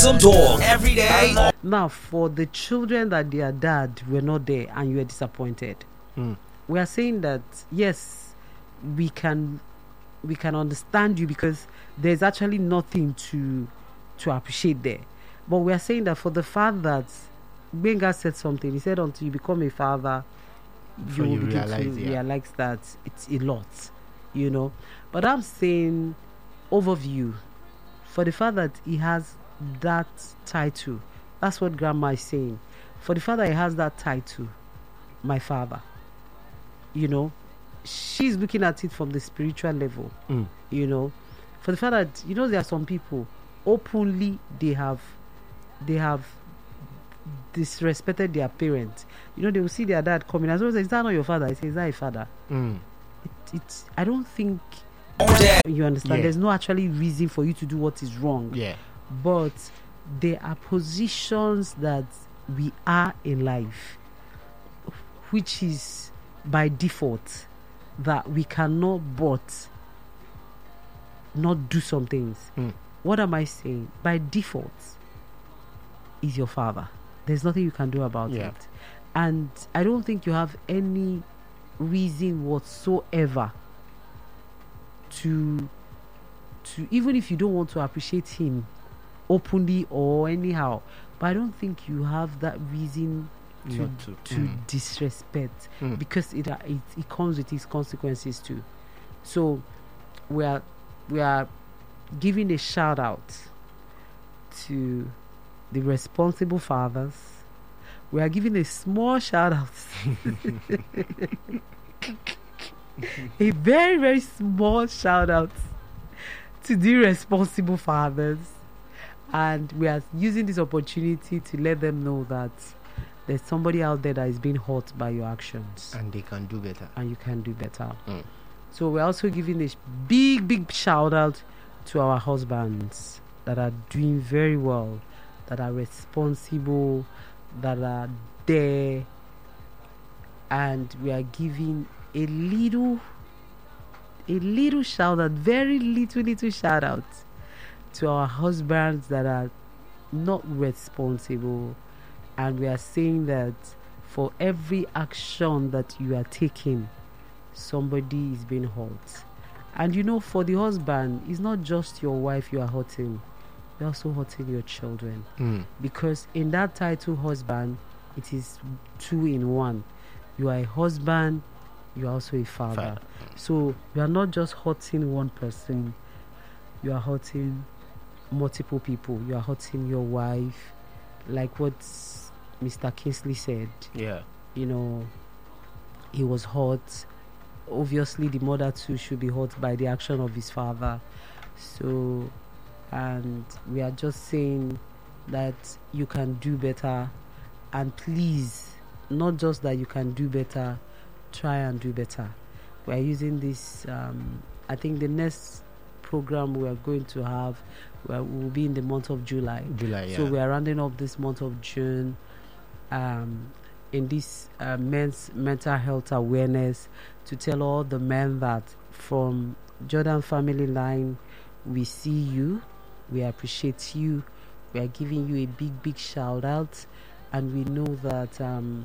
Awesome talk every day. Now, for the children that their dad were not there and you were disappointed, we are saying that yes, we can understand you because there's actually nothing to appreciate there. But we are saying that for the fact that Benga said something, he said until you become a father, you will begin to realize that it's a lot, you know. But I'm saying overview, for the fact that he has that title, that's what grandma is saying. For the fact that he has that title, my father, you know, she's looking at it from the spiritual level, you know. For the fact that, you know, there are some people openly they have disrespected their parents. You know, they will see their dad coming and say, is that not your father? I say, is that a father? It's I don't think you understand. There's no actually reason for you to do what is wrong. But there are positions that we are in life, which is by default that we cannot but not do some things. What am I saying? By default is your father. There's nothing you can do about it. And I don't think you have any reason whatsoever to even if you don't want to appreciate him openly or anyhow, but I don't think you have that reason to disrespect, because it comes with its consequences too. So we are giving a shout out to the responsible fathers. We are giving a small shout out a very, very small shout out to the responsible fathers, and we are using this opportunity to let them know that there's somebody out there that is being hurt by your actions, and they can do better, and you can do better. So we're also giving a big shout out to our husbands that are doing very well, that are responsible, that are there, and we are giving a little shout out, very little shout out to our husbands that are not responsible, and we are saying that for every action that you are taking, somebody is being hurt. And you know, for the husband, it's not just your wife you are hurting, you're also hurting your children, because in that title husband, it is 2 in 1. You are a husband, you are also a father. So you are not just hurting one person, you are hurting multiple people. You are hurting your wife, like what Mr. Kingsley said. You know, he was hurt. Obviously the mother too should be hurt by the action of his father. So, and we are just saying that you can do better, and please, not just that you can do better, try and do better. We are using this, I think the next program we are going to have will be in the month of July. So we are rounding up this month of June in this men's mental health awareness, to tell all the men that from Jordan Family Line, we see you, we appreciate you, we are giving you a big shout out, and we know that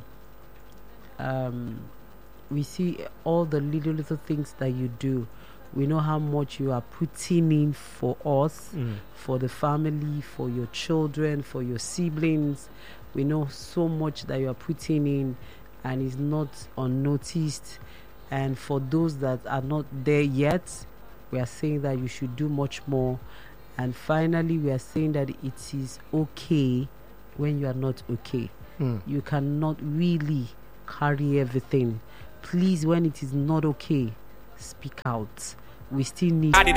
we see all the little things that you do. We know how much you are putting in for us, for the family, for your children, for your siblings. We know so much that you are putting in, and it's not unnoticed. And for those that are not there yet, we are saying that you should do much more. And finally, we are saying that it is okay when you are not okay. You cannot really carry everything. Please, when it is not okay, speak out. We still need